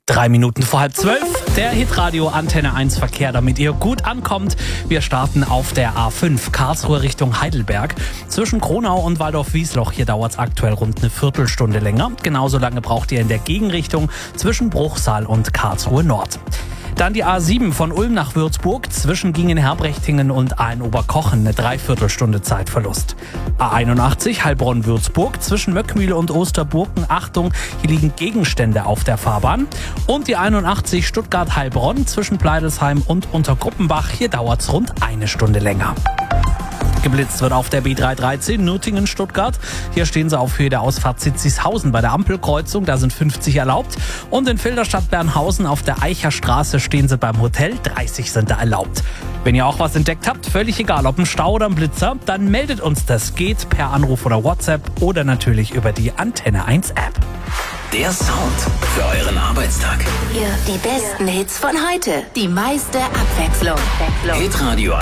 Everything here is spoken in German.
3 Minuten vor 11:30, der Hitradio Antenne 1 Verkehr, damit ihr gut ankommt. Wir starten auf der A5 Karlsruhe Richtung Heidelberg. Zwischen Kronau und Waldorf-Wiesloch, hier dauert es aktuell rund eine Viertelstunde länger. Genauso lange braucht ihr in der Gegenrichtung zwischen Bruchsal und Karlsruhe Nord. Dann die A7 von Ulm nach Würzburg, zwischen Gingen-Herbrechtingen und Aalen-Oberkochen, eine Dreiviertelstunde Zeitverlust. A81 Heilbronn-Würzburg, zwischen Möckmühle und Osterburken, Achtung, hier liegen Gegenstände auf der Fahrbahn. Und die 81 Stuttgart-Heilbronn, zwischen Pleidelsheim und Untergruppenbach, hier dauert es rund eine Stunde länger. Geblitzt wird auf der B313 Nürtingen-Stuttgart. Hier stehen sie auf Höhe der Ausfahrt Sitzishausen bei der Ampelkreuzung. Da sind 50 erlaubt. Und in Filderstadt-Bernhausen auf der Eicherstraße stehen sie beim Hotel. 30 sind da erlaubt. Wenn ihr auch was entdeckt habt, völlig egal, ob ein Stau oder ein Blitzer, dann meldet uns das. Geht per Anruf oder WhatsApp oder natürlich über die Antenne 1 App. Der Sound für euren Arbeitstag. Hier die besten Hits von heute. Die meiste Abwechslung. Hitradio